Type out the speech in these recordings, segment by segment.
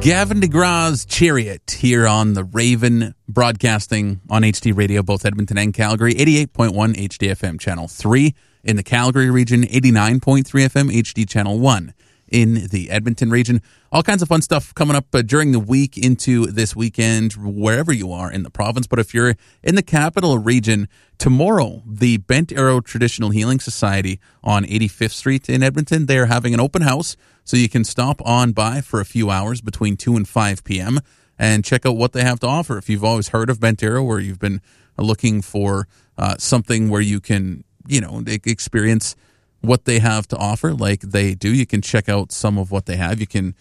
Gavin DeGraw's Chariot here on the Raven, broadcasting on HD Radio, both Edmonton and Calgary, 88.1 HDFM Channel 3 in the Calgary region, 89.3 FM HD Channel 1 in the Edmonton region. All kinds of fun stuff coming up during the week into this weekend, wherever you are in the province. But if you're in the capital region, tomorrow, the Bent Arrow Traditional Healing Society on 85th Street in Edmonton, they're having an open house, so you can stop on by for a few hours between 2 and 5 p.m. and check out what they have to offer. If you've always heard of Bent Arrow, or you've been looking for something where you can, experience what they have to offer like they do, you can check out some of what they have. You can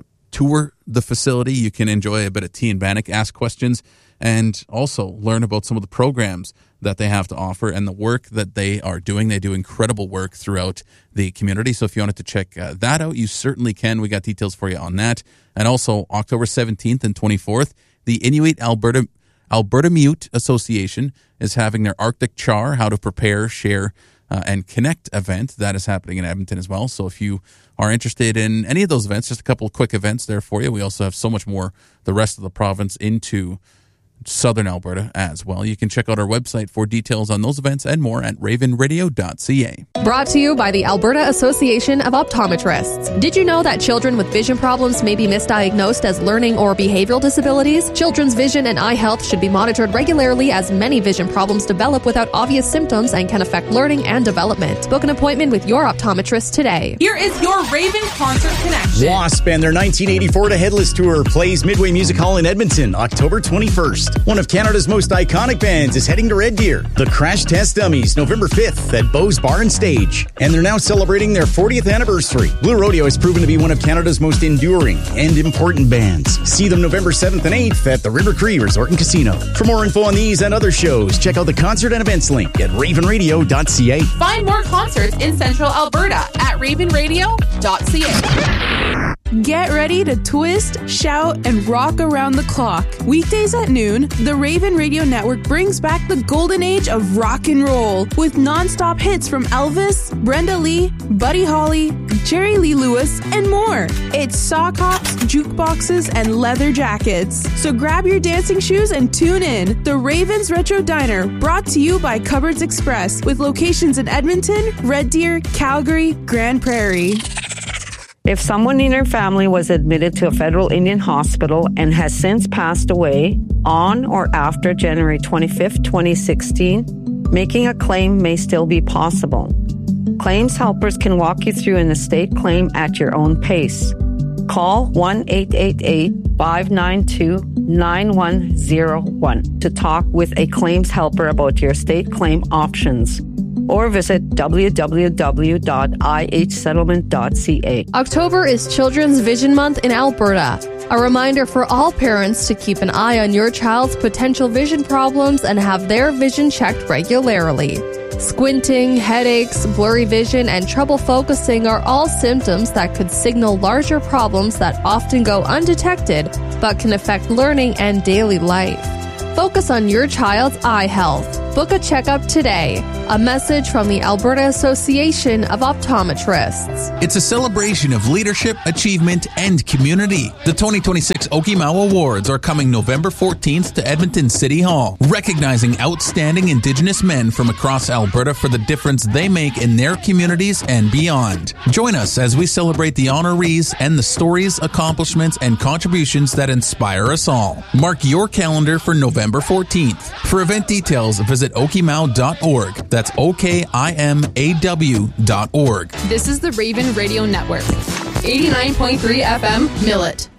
tour the facility. You can enjoy a bit of tea and bannock, ask questions, and also learn about some of the programs that they have to offer and the work that they are doing. They do incredible work throughout the community. So if you wanted to check that out, you certainly can. We got details for you on that. And also October 17th and 24th, the Inuit Alberta Mute Association is having their Arctic Char, How to Prepare, Share, and Connect event. That is happening in Edmonton as well. So if you are interested in any of those events, just a couple of quick events there for you. We also have so much more the rest of the province into Southern Alberta as well. You can check out our website for details on those events and more at ravenradio.ca. Brought to you by the Alberta Association of Optometrists. Did you know that children with vision problems may be misdiagnosed as learning or behavioral disabilities? Children's vision and eye health should be monitored regularly, as many vision problems develop without obvious symptoms and can affect learning and development. Book an appointment with your optometrist today. Here is your Raven Concert Connection. Wasp and their 1984 to Headless tour plays Midway Music Hall in Edmonton, October 21st. One of Canada's most iconic bands is heading to Red Deer. The Crash Test Dummies, November 5th at Beau's Bar and Stage. And they're now celebrating their 40th anniversary. Blue Rodeo has proven to be one of Canada's most enduring and important bands. See them November 7th and 8th at the River Cree Resort and Casino. For more info on these and other shows, check out the concert and events link at ravenradio.ca. Find more concerts in Central Alberta at ravenradio.ca. Get ready to twist, shout, and rock around the clock. Weekdays at noon, the Raven Radio Network brings back the golden age of rock and roll with non-stop hits from Elvis, Brenda Lee, Buddy Holly, Jerry Lee Lewis, and more. It's sock hops, jukeboxes, and leather jackets. So grab your dancing shoes and tune in. The Ravens Retro Diner, brought to you by Cupboards Express, with locations in Edmonton, Red Deer, Calgary, Grand Prairie. If someone in your family was admitted to a federal Indian hospital and has since passed away on or after January 25th, 2016, making a claim may still be possible. Claims helpers can walk you through an estate claim at your own pace. Call 1-888-592-9101 to talk with a claims helper about your estate claim options, or visit www.ihsettlement.ca. October is Children's Vision Month in Alberta. A reminder for all parents to keep an eye on your child's potential vision problems and have their vision checked regularly. Squinting, headaches, blurry vision, and trouble focusing are all symptoms that could signal larger problems that often go undetected but can affect learning and daily life. Focus on your child's eye health. Book a checkup today. A message from the Alberta Association of Optometrists. It's a celebration of leadership, achievement, and community. The 2026 Okimau Awards are coming November 14th to Edmonton City Hall, recognizing outstanding Indigenous men from across Alberta for the difference they make in their communities and beyond. Join us as we celebrate the honorees and the stories, accomplishments, and contributions that inspire us all. Mark your calendar for November 14th. For event details, visit okimau.org. That's OKIMAW.org. This is the Raven Radio Network. 89.3 FM, Millet.